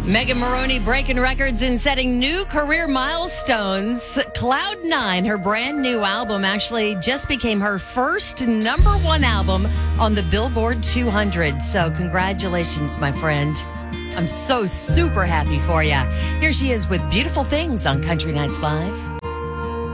Megan Maroney breaking records and setting new career milestones. Cloud9, her brand new album, actually just became her first number one album on the Billboard 200. So congratulations, my friend. I'm so super happy for you. Here she is with Beautiful Things on Country Nights Live.